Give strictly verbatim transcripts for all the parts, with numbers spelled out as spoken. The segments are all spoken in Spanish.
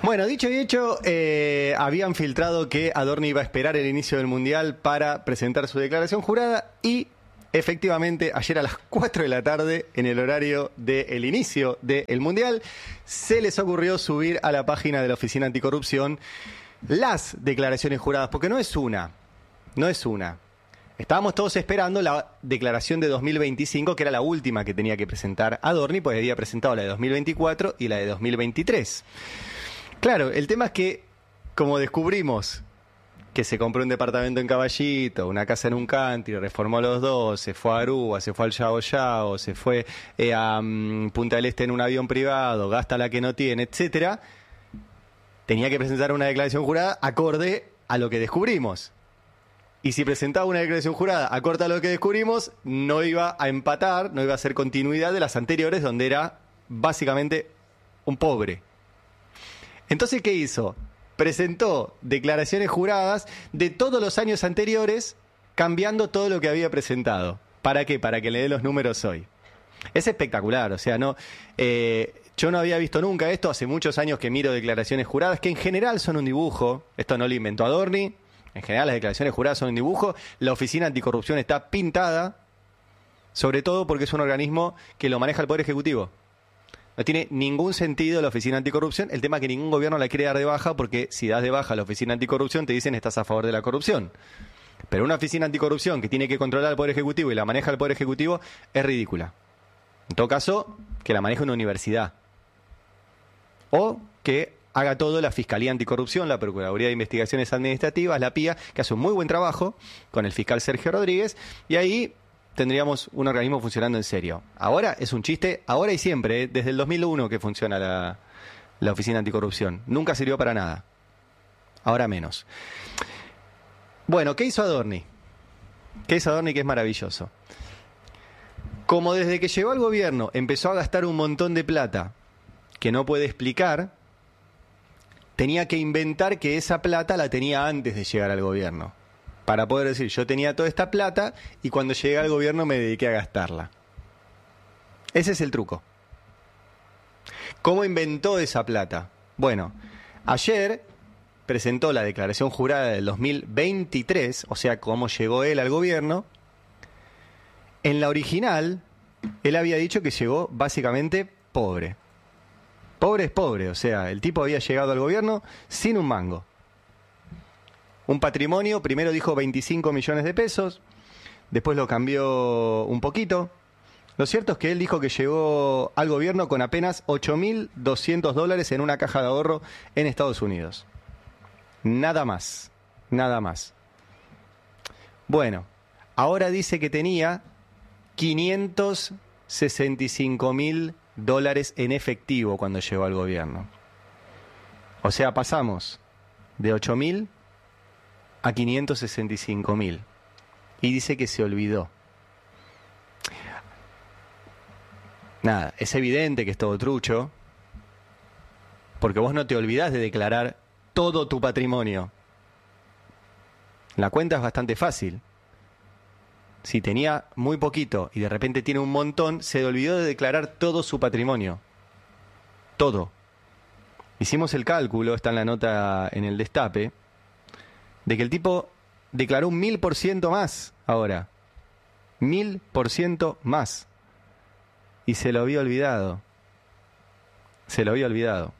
Bueno, dicho y hecho, eh, habían filtrado que Adorni iba a esperar el inicio del Mundial para presentar su declaración jurada y efectivamente ayer a las cuatro de la tarde, en el horario del inicio del Mundial, se les ocurrió subir a la página de la Oficina Anticorrupción las declaraciones juradas, porque no es una, no es una. Estábamos todos esperando la declaración de dos mil veinticinco, que era la última que tenía que presentar Adorni, pues había presentado la de dos mil veinticuatro y la de dos mil veintitrés. Claro, el tema es que, como descubrimos que se compró un departamento en Caballito, una casa en un country, reformó los dos, se fue a Aruba, se fue al Yao Yao, se fue eh, a um, Punta del Este en un avión privado, gasta la que no tiene, etcétera, tenía que presentar una declaración jurada acorde a lo que descubrimos. Y si presentaba una declaración jurada acorde a lo que descubrimos, no iba a empatar, no iba a hacer continuidad de las anteriores, donde era básicamente un pobre. Entonces, ¿qué hizo? Presentó declaraciones juradas de todos los años anteriores, cambiando todo lo que había presentado. ¿Para qué? Para que le dé los números hoy. Es espectacular, o sea, no, eh, yo no había visto nunca esto, hace muchos años que miro declaraciones juradas, que en general son un dibujo, esto no lo inventó Adorni, en general las declaraciones juradas son un dibujo, la Oficina Anticorrupción está pintada, sobre todo porque es un organismo que lo maneja el Poder Ejecutivo. No tiene ningún sentido la Oficina Anticorrupción. El tema es que ningún gobierno la quiere dar de baja, porque si das de baja a la Oficina Anticorrupción te dicen estás a favor de la corrupción. Pero una Oficina Anticorrupción que tiene que controlar al Poder Ejecutivo y la maneja el Poder Ejecutivo es ridícula. En todo caso, que la maneje una universidad. O que haga todo la Fiscalía Anticorrupción, la Procuraduría de Investigaciones Administrativas, la P I A, que hace un muy buen trabajo con el fiscal Sergio Rodríguez, y ahí tendríamos un organismo funcionando en serio. Ahora es un chiste, ahora y siempre, ¿eh? Desde el dos mil uno que funciona la, la Oficina Anticorrupción. Nunca sirvió para nada. Ahora menos. Bueno, ¿qué hizo Adorni? ¿Qué hizo Adorni que es maravilloso? Como desde que llegó al gobierno empezó a gastar un montón de plata que no puede explicar, tenía que inventar que esa plata la tenía antes de llegar al gobierno. Para poder decir, yo tenía toda esta plata y cuando llegué al gobierno me dediqué a gastarla. Ese es el truco. ¿Cómo inventó esa plata? Bueno, ayer presentó la declaración jurada del dos mil veintitrés, o sea, cómo llegó él al gobierno. En la original, él había dicho que llegó básicamente pobre. Pobre es pobre, o sea, el tipo había llegado al gobierno sin un mango. Un patrimonio, primero dijo veinticinco millones de pesos, después lo cambió un poquito. Lo cierto es que él dijo que llegó al gobierno con apenas ocho mil doscientos dólares en una caja de ahorro en Estados Unidos. Nada más, nada más. Bueno, ahora dice que tenía quinientos sesenta y cinco mil dólares en efectivo cuando llegó al gobierno. O sea, pasamos de ocho mil a quinientos sesenta y cinco mil. Y dice que se olvidó. Nada, es evidente que es todo trucho, porque vos no te olvidás de declarar todo tu patrimonio. La cuenta es bastante fácil. Si tenía muy poquito y de repente tiene un montón, se olvidó de declarar todo su patrimonio. Todo. Hicimos el cálculo, está en la nota en el destape, de que el tipo declaró un mil por ciento más ahora. Mil por ciento más. Y se lo había olvidado. Se lo había olvidado.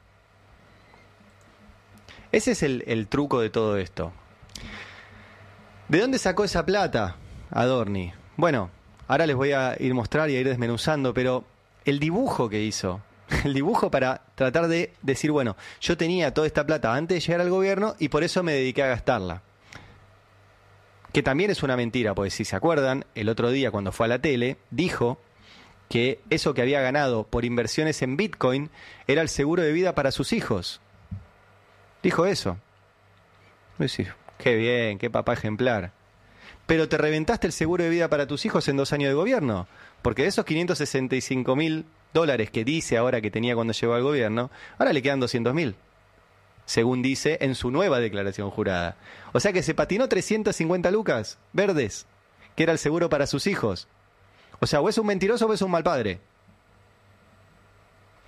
Ese es el, el truco de todo esto. ¿De dónde sacó esa plata Adorni? Bueno, ahora les voy a ir mostrar y a ir desmenuzando, pero el dibujo que hizo, el dibujo para tratar de decir, bueno, yo tenía toda esta plata antes de llegar al gobierno y por eso me dediqué a gastarla. Que también es una mentira, porque si se acuerdan, el otro día cuando fue a la tele, dijo que eso que había ganado por inversiones en Bitcoin era el seguro de vida para sus hijos. Dijo eso. Decir, qué bien, qué papá ejemplar. Pero te reventaste el seguro de vida para tus hijos en dos años de gobierno, porque de esos quinientos sesenta y cinco mil dólares que dice ahora que tenía cuando llegó al gobierno, ahora le quedan doscientos mil, según dice en su nueva declaración jurada. O sea que se patinó trescientas cincuenta lucas verdes, que era el seguro para sus hijos. O sea, o es un mentiroso o es un mal padre.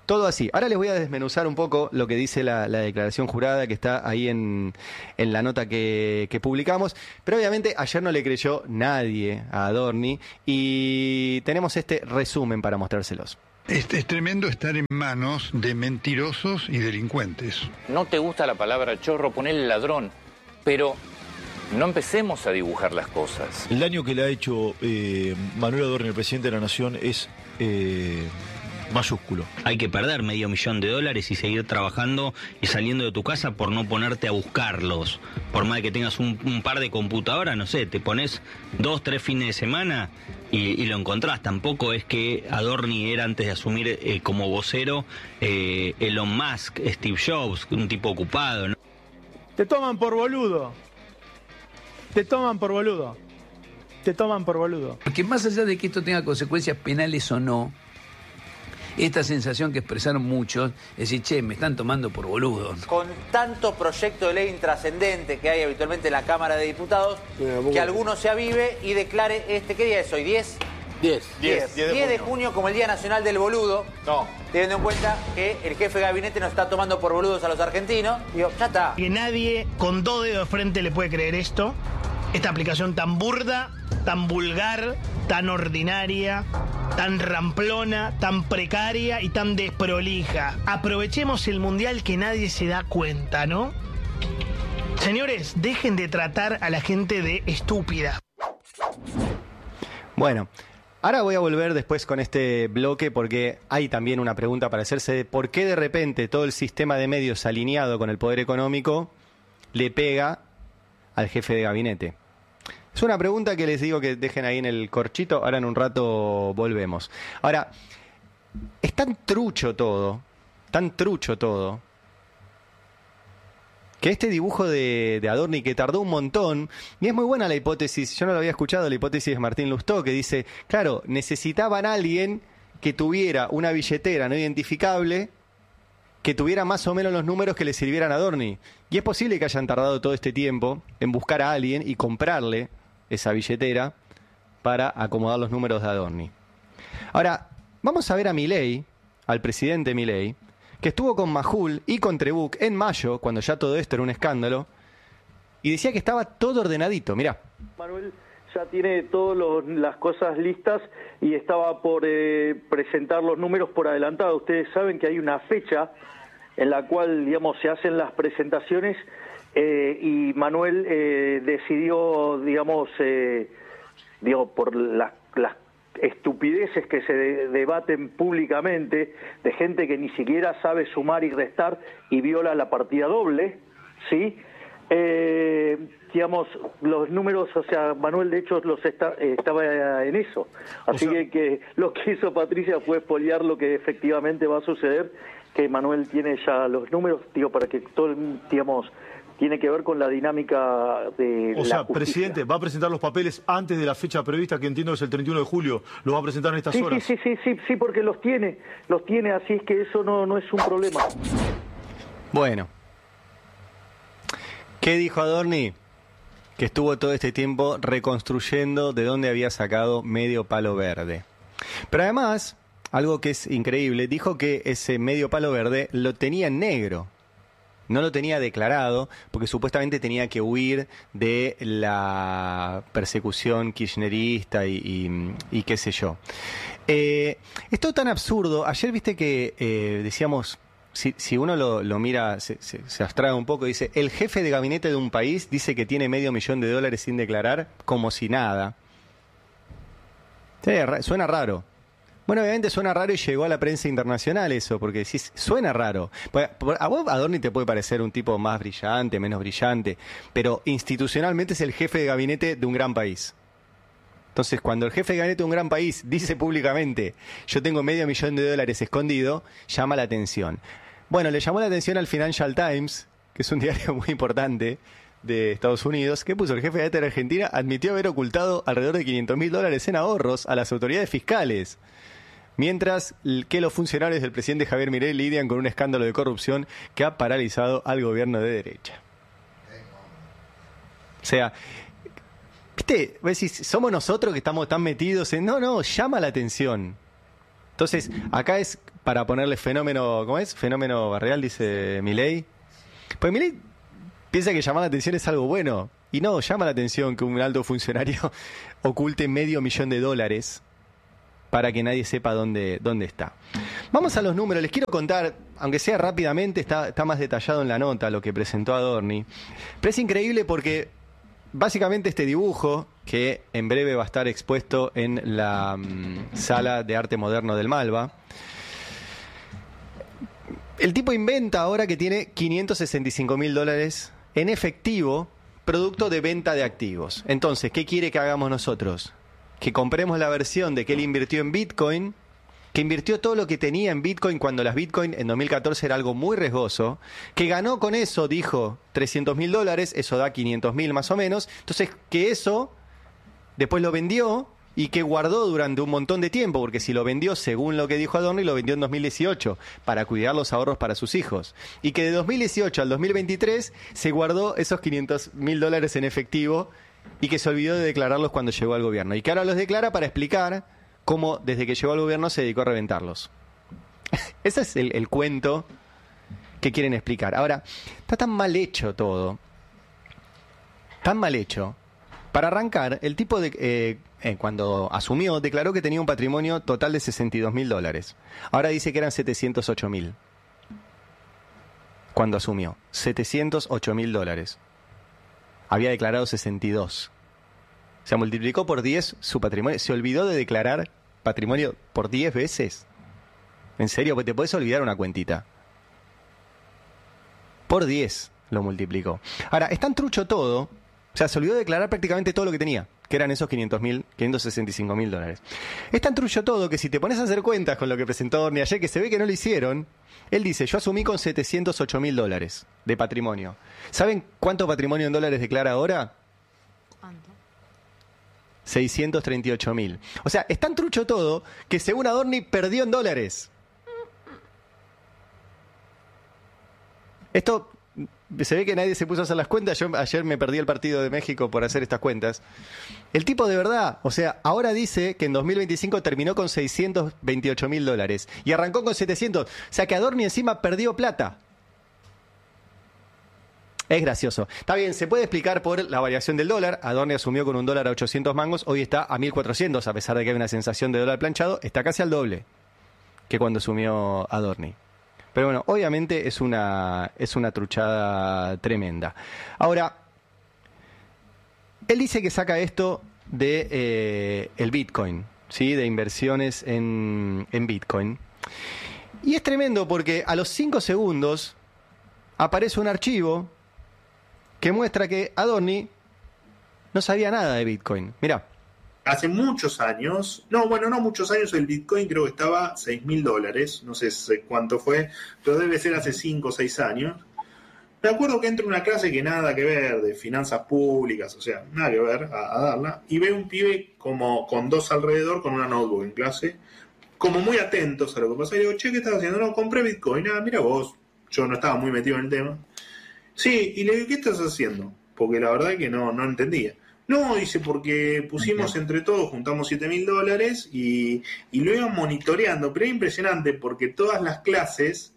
todo así. Ahora les voy a desmenuzar un poco lo que dice la, la declaración jurada que está ahí en, en la nota que, que publicamos. Pero obviamente ayer no le creyó nadie a Adorni y tenemos este resumen para mostrárselos. Es, es tremendo estar en manos de mentirosos y delincuentes. No te gusta la palabra chorro, ponele ladrón, pero no empecemos a dibujar las cosas. El daño que le ha hecho eh, Manuel Adorni, el presidente de la Nación, es eh, mayúsculo. Hay que perder medio millón de dólares y seguir trabajando y saliendo de tu casa por no ponerte a buscarlos. Por más que tengas un, un par de computadoras, no sé, te pones dos, tres fines de semana y, y lo encontrás. Tampoco es que Adorni era, antes de asumir eh, como vocero, eh, Elon Musk, Steve Jobs, un tipo ocupado, ¿no? Te toman por boludo. Te toman por boludo. Te toman por boludo. Porque más allá de que esto tenga consecuencias penales o no, esta sensación que expresaron muchos, es decir, che, me están tomando por boludo. Con tanto proyecto de ley intrascendente que hay habitualmente en la Cámara de Diputados, que alguno se avive y declare este, ¿qué día es hoy? ¿diez? diez. diez. diez de junio como el Día Nacional del Boludo. No. Teniendo en cuenta que el jefe de gabinete nos está tomando por boludos a los argentinos. Digo, ya está. Que nadie con dos dedos de frente le puede creer esto. Esta aplicación tan burda, tan vulgar, tan ordinaria, tan ramplona, tan precaria y tan desprolija. Aprovechemos el mundial que nadie se da cuenta, ¿no? Señores, dejen de tratar a la gente de estúpida. Bueno, ahora voy a volver después con este bloque porque hay también una pregunta para hacerse de por qué de repente todo el sistema de medios alineado con el poder económico le pega al jefe de gabinete. Es una pregunta que les digo que dejen ahí en el corchito, ahora en un rato volvemos. Ahora, es tan trucho todo, tan trucho todo, que este dibujo de, de Adorni que tardó un montón, y es muy buena la hipótesis, yo no lo había escuchado, la hipótesis de Martín Lustó, que dice, claro, necesitaban a alguien que tuviera una billetera no identificable, que tuviera más o menos los números que le sirvieran a Adorni. Y es posible que hayan tardado todo este tiempo en buscar a alguien y comprarle esa billetera para acomodar los números de Adorni. Ahora, vamos a ver a Milei, al presidente Milei, que estuvo con Majul y con Trebuch en mayo, cuando ya todo esto era un escándalo, y decía que estaba todo ordenadito. Mirá. Manuel ya tiene todas las cosas listas y estaba por eh, presentar los números por adelantado. Ustedes saben que hay una fecha en la cual, digamos, se hacen las presentaciones eh, y Manuel eh, decidió, digamos, eh, digo, por las, las estupideces que se de, debaten públicamente de gente que ni siquiera sabe sumar y restar y viola la partida doble, ¿sí? Eh, digamos, los números, o sea, Manuel de hecho los está, eh, estaba en eso. Así o sea, que, que lo que hizo Patricia fue espoliar lo que efectivamente va a suceder, que Manuel tiene ya los números, digo, para que todo, digamos, tiene que ver con la dinámica de o la sea, justicia. Presidente, va a presentar los papeles antes de la fecha prevista, que entiendo es el treinta y uno de julio, lo va a presentar en estas sí, horas. Sí, sí, sí, sí, sí, porque los tiene, los tiene, así es que eso no, no es un problema. Bueno. ¿Qué dijo Adorni? Que estuvo todo este tiempo reconstruyendo de dónde había sacado medio palo verde. Pero además, algo que es increíble, dijo que ese medio palo verde lo tenía en negro. No lo tenía declarado porque supuestamente tenía que huir de la persecución kirchnerista y, y, y qué sé yo. Eh, es todo tan absurdo. Ayer viste que eh, decíamos... Si, si uno lo, lo mira, se, se, se abstrae un poco, dice, el jefe de gabinete de un país dice que tiene medio millón de dólares sin declarar, como si nada. Sí, suena raro. Bueno, obviamente suena raro y llegó a la prensa internacional eso, porque decís, suena raro. A vos Adorni te puede parecer un tipo más brillante, menos brillante, pero institucionalmente es el jefe de gabinete de un gran país. Entonces, cuando el jefe de gabinete de un gran país dice públicamente, yo tengo medio millón de dólares escondido, llama la atención. Bueno, le llamó la atención al Financial Times, que es un diario muy importante de Estados Unidos, que puso el jefe de gabinete de Argentina, admitió haber ocultado alrededor de quinientos mil dólares en ahorros a las autoridades fiscales. Mientras que los funcionarios del presidente Javier Milei lidian con un escándalo de corrupción que ha paralizado al gobierno de derecha. O sea... ¿Viste? Vos decís, somos nosotros que estamos tan metidos en... No, no, llama la atención. Entonces, acá es para ponerle fenómeno, ¿cómo es? Fenómeno barrial, dice Milei. Pues Milei piensa que llamar la atención es algo bueno. Y no, llama la atención que un alto funcionario oculte medio millón de dólares para que nadie sepa dónde, dónde está. Vamos a los números. Les quiero contar, aunque sea rápidamente, está, está más detallado en la nota lo que presentó Adorni. Pero es increíble porque básicamente este dibujo, que en breve va a estar expuesto en la um, Sala de Arte Moderno del Malva, el tipo inventa ahora que tiene quinientos sesenta y cinco mil dólares en efectivo, producto de venta de activos. Entonces, ¿qué quiere que hagamos nosotros? Que compremos la versión de que él invirtió en Bitcoin, que invirtió todo lo que tenía en Bitcoin cuando las Bitcoin en dos mil catorce era algo muy riesgoso, que ganó con eso, dijo, trescientos mil dólares, eso da quinientos mil más o menos, entonces que eso después lo vendió y que guardó durante un montón de tiempo, porque si lo vendió, según lo que dijo Adorni, lo vendió en dos mil dieciocho para cuidar los ahorros para sus hijos. Y que de dos mil dieciocho al dos mil veintitrés se guardó esos quinientos mil dólares en efectivo y que se olvidó de declararlos cuando llegó al gobierno. Y que ahora los declara para explicar cómo desde que llegó al gobierno se dedicó a reventarlos. Ese es el, el cuento que quieren explicar. Ahora, está tan mal hecho todo, tan mal hecho. Para arrancar, el tipo de, eh, eh, cuando asumió, declaró que tenía un patrimonio total de sesenta y dos mil dólares. Ahora dice que eran setecientos ocho mil. Cuando asumió, setecientos ocho mil dólares. Había declarado sesenta y dos. O sea, multiplicó por diez su patrimonio. Se olvidó de declarar patrimonio por diez veces. ¿En serio? Pues te podés olvidar una cuentita. Por diez lo multiplicó. Ahora, es tan trucho todo. O sea, se olvidó de declarar prácticamente todo lo que tenía, que eran esos quinientos mil, quinientos sesenta y cinco mil dólares. Es tan trucho todo que si te pones a hacer cuentas con lo que presentó Adorni ayer, que se ve que no lo hicieron, él dice, yo asumí con setecientos ocho mil dólares de patrimonio. ¿Saben cuánto patrimonio en dólares declara ahora? ¿Cuánto? seiscientos treinta y ocho mil. O sea, es tan trucho todo que según Adorni perdió en dólares. Esto... Se ve que nadie se puso a hacer las cuentas. Yo ayer me perdí el partido de México por hacer estas cuentas. El tipo de verdad, o sea, ahora dice que en dos mil veinticinco terminó con seiscientos veintiocho mil dólares y arrancó con setecientos. O sea que Adorni encima perdió plata. Es gracioso. Está bien, se puede explicar por la variación del dólar. Adorni asumió con un dólar a ochocientos mangos, hoy está a mil cuatrocientos, a pesar de que hay una sensación de dólar planchado, está casi al doble que cuando asumió Adorni. Pero bueno, obviamente es una, es una truchada tremenda. Ahora, él dice que saca esto de eh, el Bitcoin, ¿sí? De inversiones en, en Bitcoin. Y es tremendo porque a los cinco segundos aparece un archivo que muestra que Adorni no sabía nada de Bitcoin. Mirá. Hace muchos años, no, bueno, no muchos años, el Bitcoin creo que estaba seis mil dólares, no sé cuánto fue, pero debe ser hace cinco o seis años. Me acuerdo que entro en una clase que nada que ver, de finanzas públicas, o sea, nada que ver, a, a darla, y veo un pibe como con dos alrededor, con una notebook en clase, como muy atentos a lo que pasa, y digo, che, ¿qué estás haciendo? No, compré Bitcoin, ah, mira vos, yo no estaba muy metido en el tema. Sí, y le digo, ¿qué estás haciendo? Porque la verdad es que no, no entendía. No, dice, porque pusimos entre todos, juntamos siete mil dólares y, y lo iban monitoreando, pero es impresionante porque todas las clases,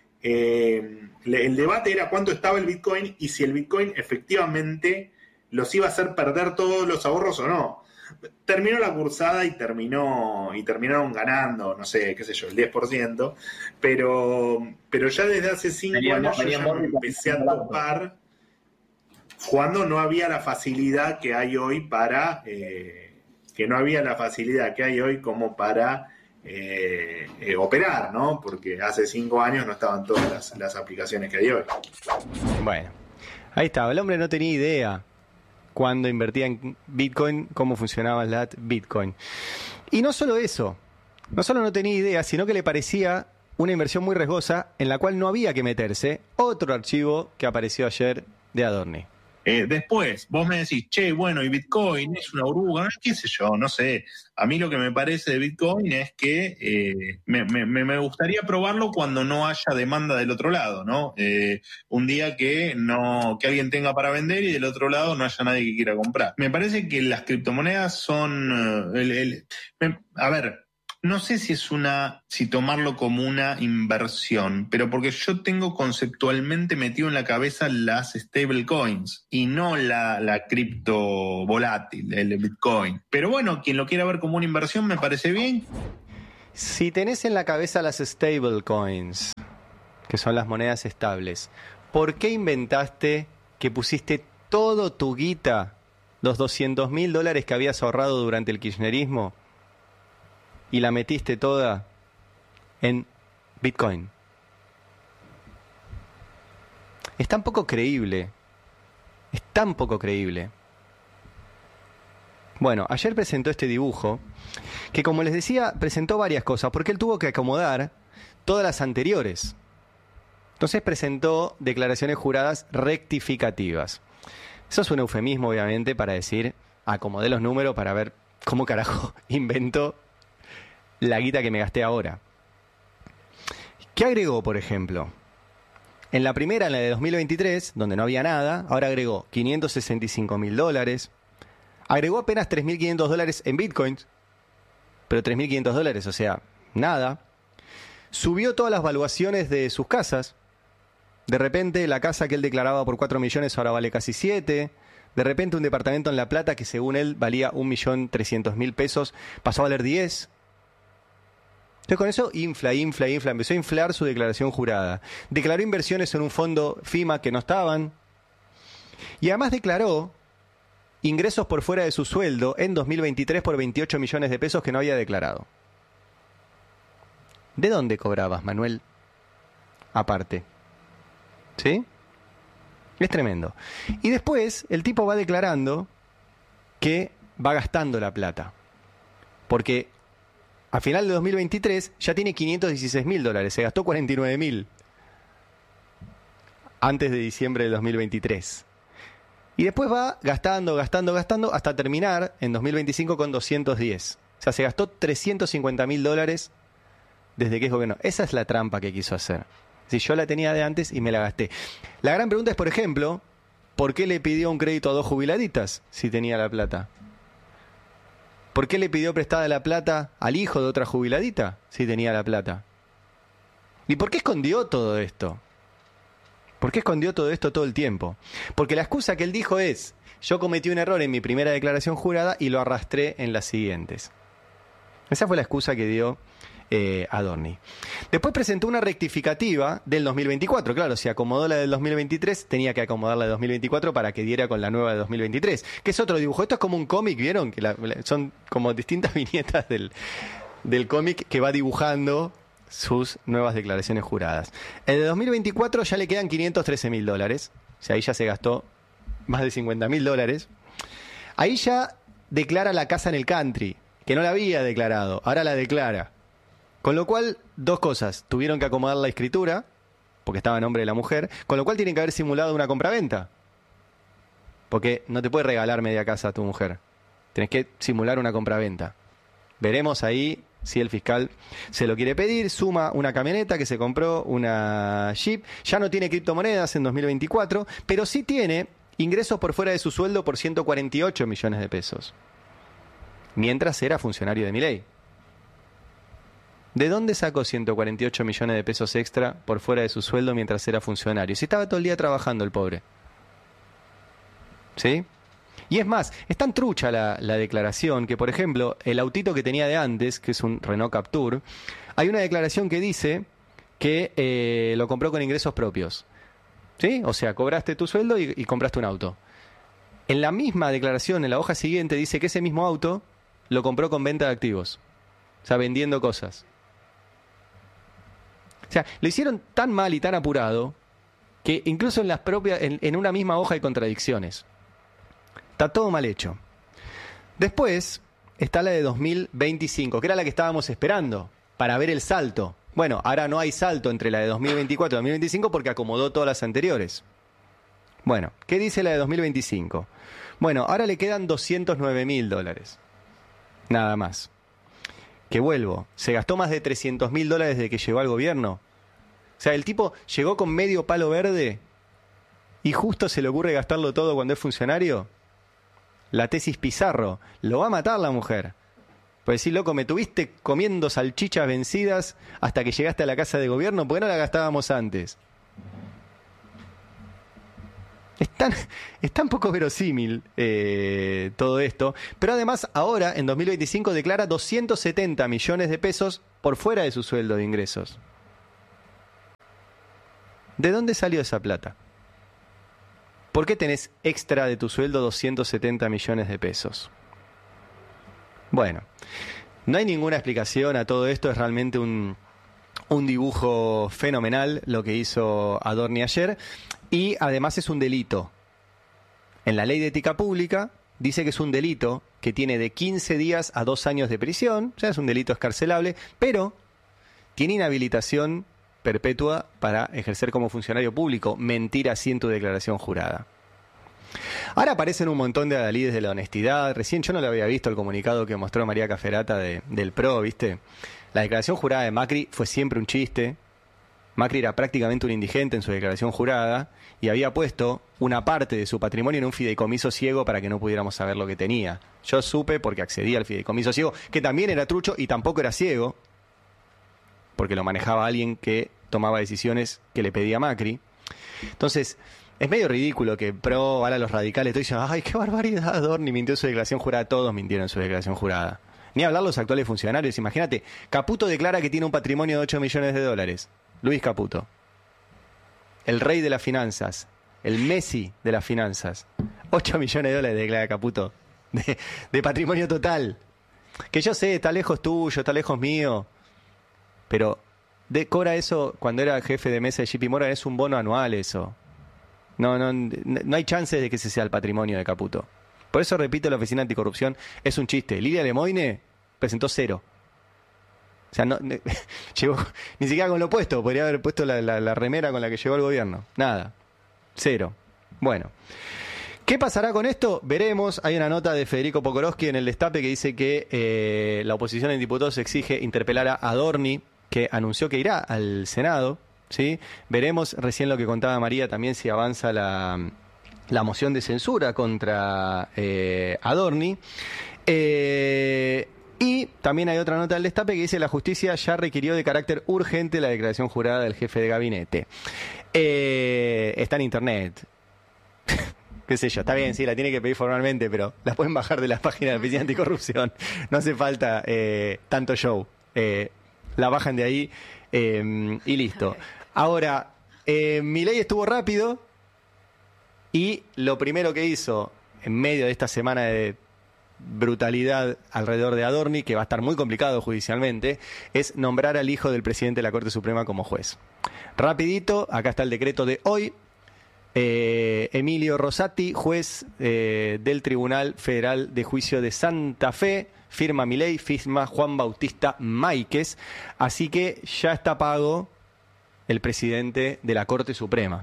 eh, el debate era cuánto estaba el Bitcoin y si el Bitcoin efectivamente los iba a hacer perder todos los ahorros o no. Terminó la cursada y terminó y terminaron ganando, no sé, qué sé yo, el diez por ciento, pero, pero ya desde hace cinco años yo ya me empecé a topar cuando no había la facilidad que hay hoy para, eh, que no había la facilidad que hay hoy como para eh, eh, operar, ¿no? Porque hace cinco años no estaban todas las, las aplicaciones que hay hoy. Bueno, ahí está, el hombre no tenía idea cuando invertía en Bitcoin, cómo funcionaba la Bitcoin. Y no solo eso, no solo no tenía idea, sino que le parecía una inversión muy riesgosa en la cual no había que meterse. Otro archivo que apareció ayer de Adorni. Eh, después, vos me decís, che, bueno, y Bitcoin es una burbuja, qué sé yo, no sé. A mí lo que me parece de Bitcoin es que eh, me, me, me gustaría probarlo cuando no haya demanda del otro lado, ¿no? Eh, un día que no que alguien tenga para vender y del otro lado no haya nadie que quiera comprar. Me parece que las criptomonedas son... Uh, el, el, me, a ver... no sé si es una, si tomarlo como una inversión, pero porque yo tengo conceptualmente metido en la cabeza las stablecoins y no la, la cripto volátil, el Bitcoin. Pero bueno, quien lo quiera ver como una inversión me parece bien. Si tenés en la cabeza las stablecoins, que son las monedas estables, ¿por qué inventaste que pusiste todo tu guita, los doscientos mil dólares que habías ahorrado durante el kirchnerismo, y la metiste toda en Bitcoin? Es tan poco creíble. Es tan poco creíble. Bueno, ayer presentó este dibujo que, como les decía, presentó varias cosas porque él tuvo que acomodar todas las anteriores. Entonces presentó declaraciones juradas rectificativas. Eso es un eufemismo, obviamente, para decir acomodé los números para ver cómo carajo inventó la guita que me gasté ahora. ¿Qué agregó, por ejemplo? En la primera, en la de dos mil veintitrés, donde no había nada, ahora agregó quinientos sesenta y cinco mil dólares. Agregó apenas tres mil quinientos dólares en bitcoins. Pero tres mil quinientos dólares, o sea, nada. Subió todas las valuaciones de sus casas. De repente, la casa que él declaraba por cuatro millones ahora vale casi siete. De repente, un departamento en La Plata que según él valía un millón trescientos mil pesos pasó a valer diez. Entonces con eso infla, infla, infla. Empezó a inflar su declaración jurada. Declaró inversiones en un fondo FIMA que no estaban. Y además declaró ingresos por fuera de su sueldo en dos mil veintitrés por veintiocho millones de pesos que no había declarado. ¿De dónde cobrabas, Manuel? Aparte. ¿Sí? Es tremendo. Y después el tipo va declarando que va gastando la plata. Porque a final de dos mil veintitrés ya tiene quinientos dieciséis mil dólares. Se gastó cuarenta y nueve mil antes de diciembre de dos mil veintitrés. Y después va gastando, gastando, gastando hasta terminar en dos mil veinticinco con doscientos diez. O sea, se gastó trescientos cincuenta mil dólares desde que es gobierno. Esa es la trampa que quiso hacer. Si yo la tenía de antes y me la gasté. La gran pregunta es, por ejemplo, ¿por qué le pidió un crédito a dos jubiladitas si tenía la plata? ¿Por qué le pidió prestada la plata al hijo de otra jubiladita si tenía la plata? ¿Y por qué escondió todo esto? ¿Por qué escondió todo esto todo el tiempo? Porque la excusa que él dijo es, yo cometí un error en mi primera declaración jurada y lo arrastré en las siguientes. Esa fue la excusa que dio eh, Adorni. Después presentó una rectificativa del dos mil veinticuatro. Claro, si acomodó la del dos mil veintitrés, tenía que acomodar la de dos mil veinticuatro para que diera con la nueva de dos mil veintitrés. Que es otro dibujo. Esto es como un cómic, ¿vieron? Que la, son como distintas viñetas del, del cómic que va dibujando sus nuevas declaraciones juradas. El de dos mil veinticuatro ya le quedan quinientos trece mil dólares. O sea, ahí ya se gastó más de cincuenta mil dólares. Ahí ya declara la casa en el country, que no la había declarado, ahora la declara. Con lo cual, dos cosas. Tuvieron que acomodar la escritura, porque estaba a nombre de la mujer, con lo cual tienen que haber simulado una compraventa. Porque no te puede regalar media casa a tu mujer. Tenés que simular una compraventa. Veremos ahí si el fiscal se lo quiere pedir. Suma una camioneta que se compró, una Jeep. Ya no tiene criptomonedas en dos mil veinticuatro, pero sí tiene ingresos por fuera de su sueldo por ciento cuarenta y ocho millones de pesos. Mientras era funcionario de Milei. ¿De dónde sacó ciento cuarenta y ocho millones de pesos extra por fuera de su sueldo mientras era funcionario? Si estaba todo el día trabajando el pobre. ¿Sí? Y es más, es tan trucha la, la declaración que, por ejemplo, el autito que tenía de antes, que es un Renault Captur, hay una declaración que dice que eh, lo compró con ingresos propios. ¿Sí? O sea, cobraste tu sueldo y, y compraste un auto. En la misma declaración, en la hoja siguiente, dice que ese mismo auto lo compró con venta de activos. O sea, vendiendo cosas. O sea, lo hicieron tan mal y tan apurado que incluso en las propias, en, en una misma hoja hay contradicciones. Está todo mal hecho. Después está la de dos mil veinticinco, que era la que estábamos esperando para ver el salto. Bueno, ahora no hay salto entre la de dos mil veinticuatro y dos mil veinticinco porque acomodó todas las anteriores. Bueno, ¿qué dice la de dos mil veinticinco? Bueno, ahora le quedan doscientos nueve mil dólares. Nada más. Que vuelvo, se gastó más de trescientos mil dólares desde que llegó al gobierno. O sea, el tipo llegó con medio palo verde y justo se le ocurre gastarlo todo cuando es funcionario. La tesis Pizarro. Lo va a matar la mujer. Pues sí, loco, me tuviste comiendo salchichas vencidas hasta que llegaste a la casa de gobierno, ¿por qué no la gastábamos antes? Es tan, es tan poco verosímil eh, todo esto, pero además ahora, en dos mil veinticinco, declara doscientos setenta millones de pesos por fuera de su sueldo de ingresos. ¿De dónde salió esa plata? ¿Por qué tenés extra de tu sueldo doscientos setenta millones de pesos? Bueno, no hay ninguna explicación a todo esto, es realmente un, un dibujo fenomenal lo que hizo Adorni ayer. Y además es un delito. En la ley de ética pública dice que es un delito que tiene de quince días a dos años de prisión, o sea, es un delito escarcelable, pero tiene inhabilitación perpetua para ejercer como funcionario público, mentir así en tu declaración jurada. Ahora aparecen un montón de adalides de la honestidad. Recién yo no lo había visto el comunicado que mostró María Caferata de, del P R O, ¿viste? La declaración jurada de Macri fue siempre un chiste. Macri era prácticamente un indigente en su declaración jurada y había puesto una parte de su patrimonio en un fideicomiso ciego para que no pudiéramos saber lo que tenía. Yo supe porque accedí al fideicomiso ciego, que también era trucho y tampoco era ciego, porque lo manejaba alguien que tomaba decisiones que le pedía Macri. Entonces, es medio ridículo que P R O, ahora los radicales, todos dicen, ¡ay, qué barbaridad! Adorni mintió en su declaración jurada. Todos mintieron en su declaración jurada. Ni hablar los actuales funcionarios. Imagínate, Caputo declara que tiene un patrimonio de ocho millones de dólares. Luis Caputo, el rey de las finanzas, el Messi de las finanzas, ocho millones de dólares declara Caputo, de, de patrimonio total. Que yo sé, está lejos tuyo, está lejos mío, pero de, cobra eso cuando era jefe de mesa de J P Morgan, es un bono anual eso. No, no, no hay chances de que ese sea el patrimonio de Caputo. Por eso repito, la Oficina Anticorrupción es un chiste. Lilia Lemoine presentó cero. O sea, no, ne, llegó ni siquiera con lo puesto. Podría haber puesto la, la, la remera con la que llegó el gobierno. Nada. Cero. Bueno. ¿Qué pasará con esto? Veremos. Hay una nota de Federico Pokorowski en el Destape que dice que eh, la oposición en diputados exige interpelar a Adorni, que anunció que irá al Senado. ¿Sí? Veremos recién lo que contaba María también si avanza la, la moción de censura contra eh, Adorni. Eh... Y también hay otra nota del Destape que dice la justicia ya requirió de carácter urgente la declaración jurada del jefe de gabinete. Eh, está en internet. Qué sé yo, está bien, sí, la tiene que pedir formalmente, pero la pueden bajar de la página de la Oficina Anticorrupción. No hace falta eh, tanto show. Eh, la bajan de ahí eh, y listo. Ahora, eh, Milei estuvo rápido y lo primero que hizo en medio de esta semana de brutalidad alrededor de Adorni, que va a estar muy complicado judicialmente, es nombrar al hijo del presidente de la Corte Suprema como juez. Rapidito, acá está el decreto de hoy. Eh, Emilio Rosati, juez eh, del Tribunal Federal de Juicio de Santa Fe, firma Milei, firma Juan Bautista Máiquez, así que ya está pago el presidente de la Corte Suprema.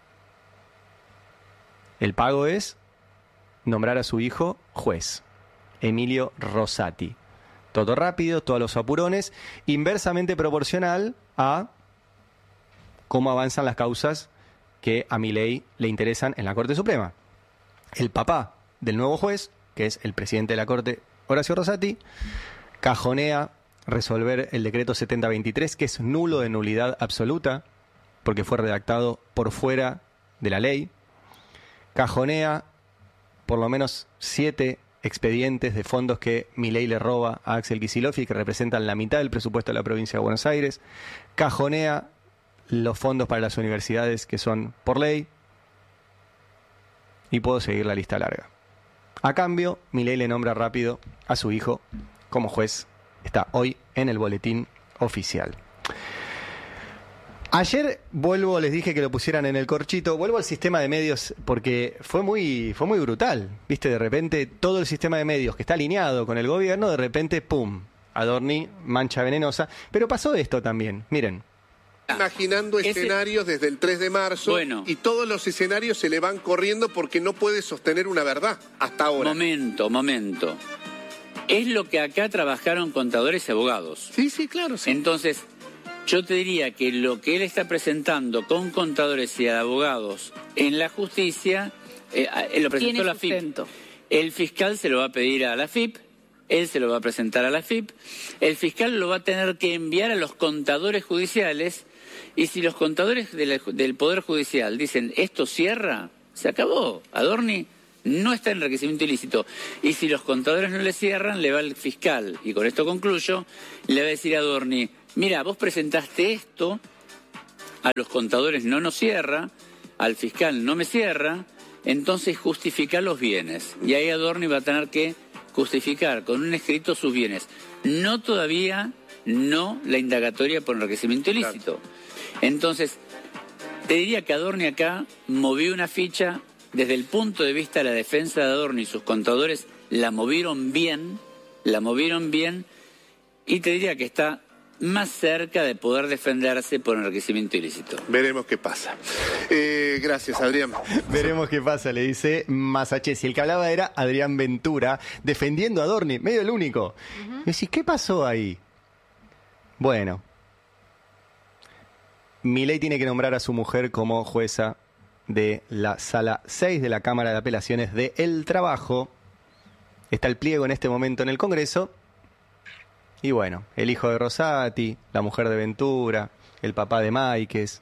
El pago es nombrar a su hijo juez. Emilio Rosati. Todo rápido, todos los apurones, inversamente proporcional a cómo avanzan las causas que a Milei le interesan en la Corte Suprema. El papá del nuevo juez, que es el presidente de la Corte, Horacio Rosati, cajonea resolver el decreto setenta veintitrés, que es nulo de nulidad absoluta, porque fue redactado por fuera de la ley. Cajonea por lo menos siete expedientes de fondos que Milei le roba a Axel Kicillof y que representan la mitad del presupuesto de la provincia de Buenos Aires. Cajonea los fondos para las universidades que son por ley. Y puedo seguir la lista larga. A cambio, Milei le nombra rápido a su hijo como juez. Está hoy en el boletín oficial. Ayer vuelvo, les dije que lo pusieran en el corchito, vuelvo al sistema de medios porque fue muy, fue muy brutal, viste, de repente todo el sistema de medios que está alineado con el gobierno, de repente, pum, Adorni, mancha venenosa, pero pasó esto también, miren. Imaginando Ese... escenarios desde el tres de marzo bueno. y todos los escenarios se le van corriendo porque no puede sostener una verdad hasta ahora. Momento, momento. Es lo que acá trabajaron contadores y abogados. Sí, sí, claro. Sí. Entonces, yo te diría que lo que él está presentando con contadores y abogados en la justicia, eh, lo presentó la F I P. El fiscal se lo va a pedir a la F I P él se lo va a presentar a la F I P, el fiscal lo va a tener que enviar a los contadores judiciales, y si los contadores de la, del Poder Judicial dicen esto cierra, se acabó. Adorni no está en enriquecimiento ilícito. Y si los contadores no le cierran, le va el fiscal, y con esto concluyo, le va a decir a Adorni, mira, vos presentaste esto, a los contadores no nos cierra, al fiscal no me cierra, entonces justifica los bienes. Y ahí Adorni va a tener que justificar con un escrito sus bienes. No todavía, no la indagatoria por enriquecimiento ilícito. Entonces, te diría que Adorni acá movió una ficha, desde el punto de vista de la defensa de Adorni y sus contadores la movieron bien, la movieron bien, y te diría que está más cerca de poder defenderse por enriquecimiento ilícito. Veremos qué pasa. Eh, gracias, Adrián. Veremos qué pasa, le dice Masachesi. El que hablaba era Adrián Ventura, defendiendo a Adorni, medio el único. Uh-huh. Y decís, ¿qué pasó ahí? Bueno, Milei tiene que nombrar a su mujer como jueza de la Sala seis de la Cámara de Apelaciones de El Trabajo. Está el pliego en este momento en el Congreso. Y bueno, el hijo de Rosati, la mujer de Ventura, el papá de Máiquez.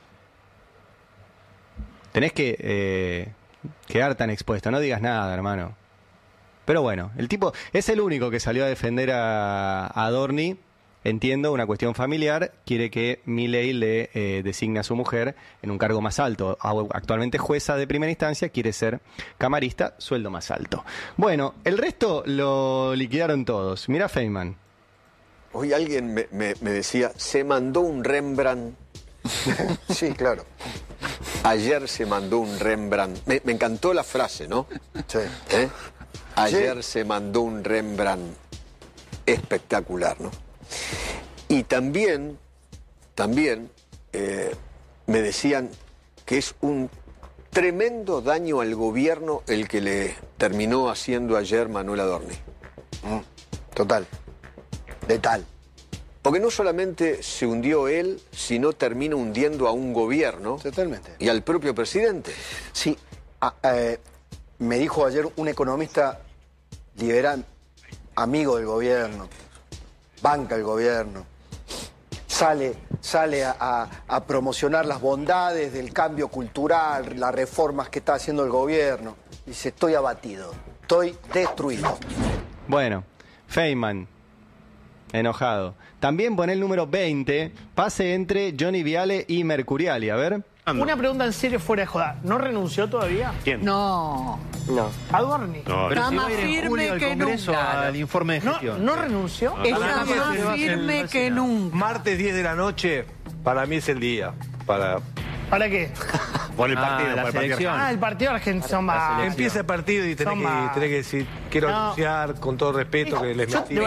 Tenés que eh, quedar tan expuesto, no digas nada, hermano. Pero bueno, el tipo es el único que salió a defender a, a Adorni. Entiendo, una cuestión familiar, quiere que Milei le eh, designe a su mujer en un cargo más alto. Actualmente jueza de primera instancia, quiere ser camarista, sueldo más alto. Bueno, el resto lo liquidaron todos. Mirá Feynman. Hoy alguien me, me, me decía, se mandó un Rembrandt. Sí, claro. Ayer se mandó un Rembrandt. Me, me encantó la frase, ¿no? Sí. ¿Eh? Ayer sí. Se mandó un Rembrandt espectacular, ¿no? Y también, también eh, me decían que es un tremendo daño al gobierno el que le terminó haciendo ayer Manuel Adorni. Mm, total. Letal. Porque no solamente se hundió él, sino termina hundiendo a un gobierno. Totalmente. Y al propio presidente. Sí. A, eh, me dijo ayer un economista liberal, amigo del gobierno, banca el gobierno, sale, sale a, a, a promocionar las bondades del cambio cultural, las reformas que está haciendo el gobierno. Dice, estoy abatido, estoy destruido. Bueno, Feynman, enojado. También pone el número veinte, pase entre Johnny Viale y Mercuriali, a ver. Una pregunta en serio fuera de joda. ¿No renunció todavía? ¿Quién? No. No. Adorni. No, Está si más firme que nunca. Al informe de gestión. ¿No, no renunció? No, Está más firme que nunca. Martes diez de la noche, para mí es el día. Para... ¿Para qué? Por el partido. Ah, la por el selección. partido. Ah, el partido argentino. Más... Empieza el partido y tenés que, tenés que decir, quiero No. anunciar con todo respeto que les metí.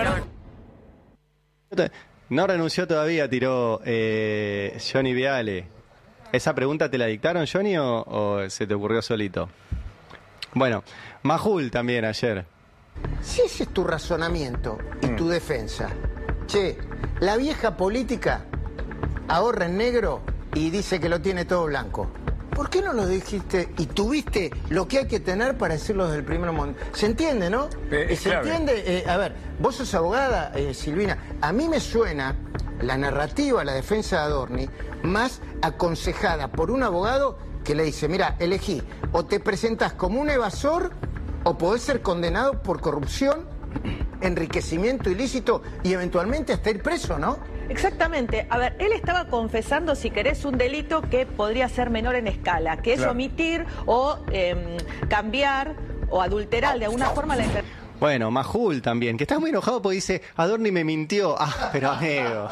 No renunció todavía, tiró eh, Johnny Viale. ¿Esa pregunta te la dictaron, Johnny, o, o se te ocurrió solito? Bueno, Majul también ayer. Si ese es tu razonamiento y tu defensa, che, la vieja política ahorra en negro y dice que lo tiene todo blanco. ¿Por qué no lo dijiste y tuviste lo que hay que tener para decirlo desde el primer momento? ¿Se entiende, no? Eh, ¿Se clave. entiende? Eh, a ver, vos sos abogada, eh, Silvina. A mí me suena la narrativa, la defensa de Adorni, más aconsejada por un abogado que le dice, mira, elegí, o te presentas como un evasor o podés ser condenado por corrupción, enriquecimiento ilícito y eventualmente hasta ir preso, ¿no? Exactamente. A ver, él estaba confesando, si querés, un delito que podría ser menor en escala, que es Claro. omitir o eh, cambiar o adulterar de alguna forma la inter- Bueno, Majul también, que está muy enojado porque dice, Adorni me mintió. Ah, pero amigo.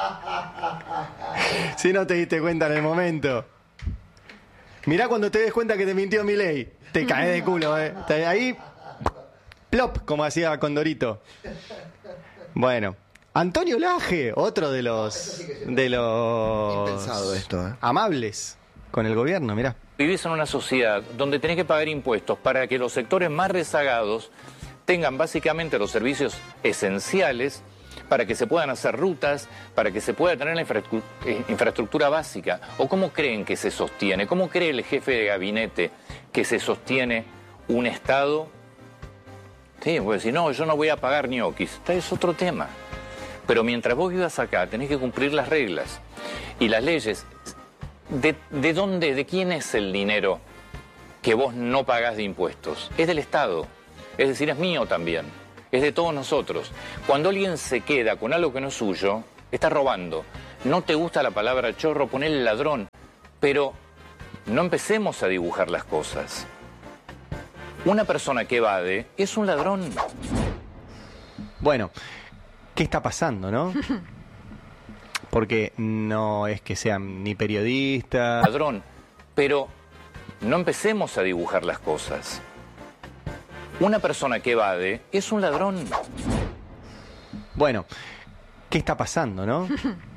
Si no te diste cuenta en el momento. Mirá cuando te des cuenta que te mintió Milei. Te caes de culo, ¿eh? Te- Ahí, plop, como hacía Condorito. Bueno, Antonio Laje, otro de los, de los Impensado esto, ¿eh? amables con el gobierno, mirá. Vivís en una sociedad donde tenés que pagar impuestos para que los sectores más rezagados tengan básicamente los servicios esenciales, para que se puedan hacer rutas, para que se pueda tener la infraestru- eh, infraestructura básica. ¿O cómo creen que se sostiene? ¿Cómo cree el jefe de gabinete que se sostiene un Estado Sí, pues si no, yo no voy a pagar ñoquis. Este es otro tema. Pero mientras vos vivas acá, tenés que cumplir las reglas. Y las leyes, ¿de, de dónde, de quién es el dinero que vos no pagás de impuestos? Es del Estado. Es decir, es mío también. Es de todos nosotros. Cuando alguien se queda con algo que no es suyo, está robando. No te gusta la palabra chorro, ponele ladrón. Pero no empecemos a dibujar las cosas. Una persona que evade es un ladrón. Bueno, ¿qué está pasando, no? Porque no es que sean ni periodistas... Ladrón, pero no empecemos a dibujar las cosas. Una persona que evade es un ladrón. Bueno, ¿qué está pasando, no?